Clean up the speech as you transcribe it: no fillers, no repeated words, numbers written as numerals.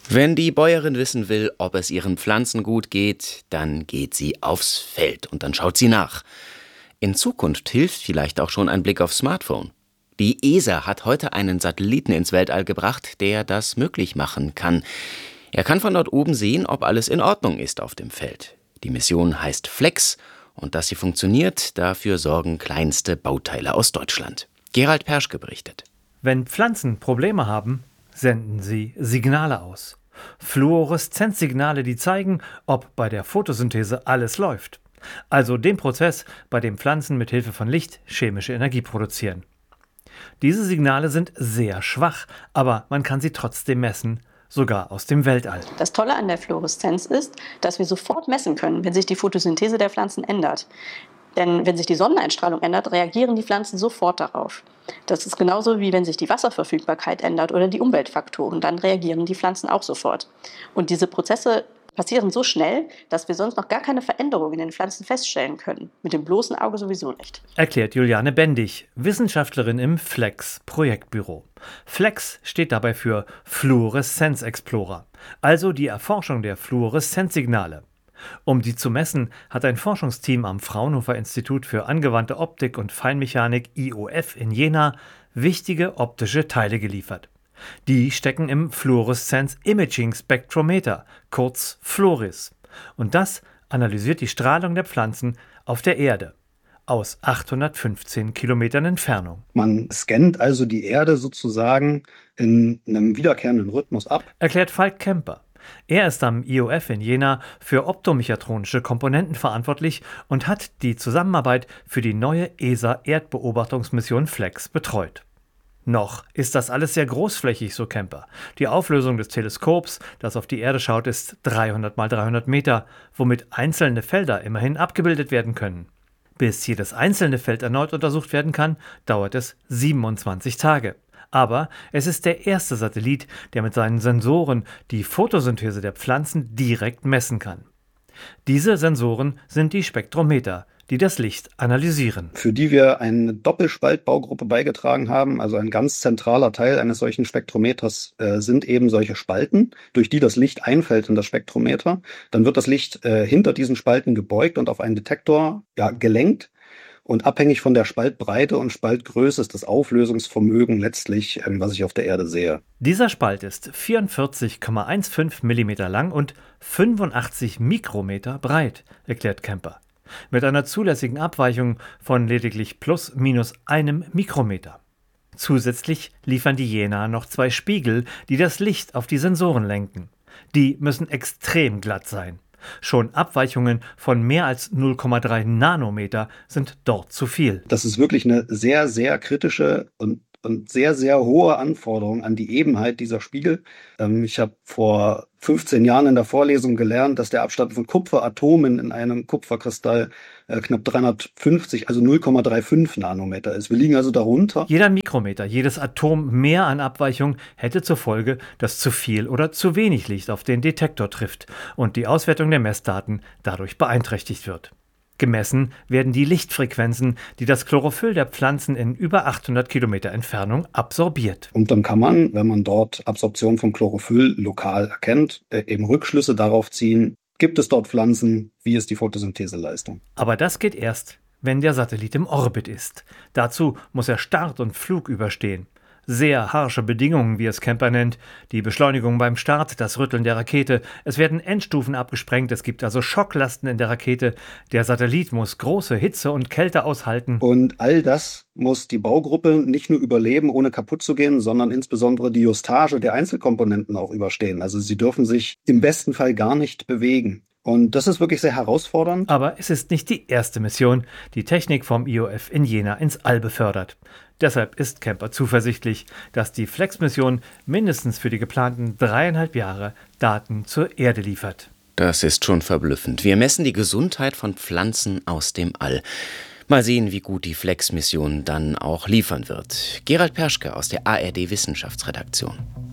Wenn die Bäuerin wissen will, ob es ihren Pflanzen gut geht, dann geht sie aufs Feld und dann schaut sie nach. In Zukunft hilft vielleicht auch schon ein Blick aufs Smartphone. Die ESA hat heute einen Satelliten ins Weltall gebracht, der das möglich machen kann. Er kann von dort oben sehen, ob alles in Ordnung ist auf dem Feld. Die Mission heißt FLEX und dass sie funktioniert, dafür sorgen kleinste Bauteile aus Deutschland. Gerald Perschke berichtet. Wenn Pflanzen Probleme haben, senden sie Signale aus. Fluoreszenzsignale, die zeigen, ob bei der Photosynthese alles läuft. Also den Prozess, bei dem Pflanzen mit Hilfe von Licht chemische Energie produzieren. Diese Signale sind sehr schwach, aber man kann sie trotzdem messen, sogar aus dem Weltall. Das Tolle an der Fluoreszenz ist, dass wir sofort messen können, wenn sich die Photosynthese der Pflanzen ändert. Denn wenn sich die Sonneneinstrahlung ändert, reagieren die Pflanzen sofort darauf. Das ist genauso wie wenn sich die Wasserverfügbarkeit ändert oder die Umweltfaktoren, dann reagieren die Pflanzen auch sofort. Und diese Prozesse passieren so schnell, dass wir sonst noch gar keine Veränderung in den Pflanzen feststellen können. Mit dem bloßen Auge sowieso nicht. Erklärt Juliane Bendig, Wissenschaftlerin im FLEX-Projektbüro. FLEX steht dabei für Fluoreszenz Explorer, also die Erforschung der Fluoreszenzsignale. Um die zu messen, hat ein Forschungsteam am Fraunhofer Institut für angewandte Optik und Feinmechanik IOF in Jena wichtige optische Teile geliefert. Die stecken im Fluoreszenz Imaging Spectrometer, kurz FLORIS. Und das analysiert die Strahlung der Pflanzen auf der Erde aus 815 Kilometern Entfernung. Man scannt also die Erde sozusagen in einem wiederkehrenden Rhythmus ab. Erklärt Falk Kemper. Er ist am IOF in Jena für optomechatronische Komponenten verantwortlich und hat die Zusammenarbeit für die neue ESA-Erdbeobachtungsmission FLEX betreut. Noch ist das alles sehr großflächig, so Kemper. Die Auflösung des Teleskops, das auf die Erde schaut, ist 300 mal 300 Meter, womit einzelne Felder immerhin abgebildet werden können. Bis jedes einzelne Feld erneut untersucht werden kann, dauert es 27 Tage. Aber es ist der erste Satellit, der mit seinen Sensoren die Photosynthese der Pflanzen direkt messen kann. Diese Sensoren sind die Spektrometer, die das Licht analysieren. Für die wir eine Doppelspaltbaugruppe beigetragen haben, also ein ganz zentraler Teil eines solchen Spektrometers sind eben solche Spalten, durch die das Licht einfällt in das Spektrometer. Dann wird das Licht hinter diesen Spalten gebeugt und auf einen Detektor gelenkt. Und abhängig von der Spaltbreite und Spaltgröße ist das Auflösungsvermögen letztlich, was ich auf der Erde sehe. Dieser Spalt ist 44,15 mm lang und 85 Mikrometer breit, erklärt Kemper. Mit einer zulässigen Abweichung von lediglich plus minus einem Mikrometer. Zusätzlich liefern die Jena noch 2 Spiegel, die das Licht auf die Sensoren lenken. Die müssen extrem glatt sein. Schon Abweichungen von mehr als 0,3 Nanometer sind dort zu viel. Das ist wirklich eine sehr, sehr kritische und sehr, sehr hohe Anforderung an die Ebenheit dieser Spiegel. Ich habe vor 15 Jahren in der Vorlesung gelernt, dass der Abstand von Kupferatomen in einem Kupferkristall knapp 350, also 0,35 Nanometer ist. Wir liegen also darunter. Jeder Mikrometer, jedes Atom mehr an Abweichung hätte zur Folge, dass zu viel oder zu wenig Licht auf den Detektor trifft und die Auswertung der Messdaten dadurch beeinträchtigt wird. Gemessen werden die Lichtfrequenzen, die das Chlorophyll der Pflanzen in über 800 Kilometer Entfernung absorbiert. Und dann kann man, wenn man dort Absorption von Chlorophyll lokal erkennt, eben Rückschlüsse darauf ziehen, gibt es dort Pflanzen, wie ist die Photosyntheseleistung. Aber das geht erst, wenn der Satellit im Orbit ist. Dazu muss er Start und Flug überstehen. Sehr harsche Bedingungen, wie es Kemper nennt. Die Beschleunigung beim Start, das Rütteln der Rakete. Es werden Endstufen abgesprengt, es gibt also Schocklasten in der Rakete. Der Satellit muss große Hitze und Kälte aushalten. Und all das muss die Baugruppe nicht nur überleben, ohne kaputt zu gehen, sondern insbesondere die Justage der Einzelkomponenten auch überstehen. Also sie dürfen sich im besten Fall gar nicht bewegen. Und das ist wirklich sehr herausfordernd. Aber es ist nicht die erste Mission, die Technik vom IOF in Jena ins All befördert. Deshalb ist Kemper zuversichtlich, dass die FLEX-Mission mindestens für die geplanten 3,5 Jahre Daten zur Erde liefert. Das ist schon verblüffend. Wir messen die Gesundheit von Pflanzen aus dem All. Mal sehen, wie gut die FLEX-Mission dann auch liefern wird. Gerald Perschke aus der ARD Wissenschaftsredaktion.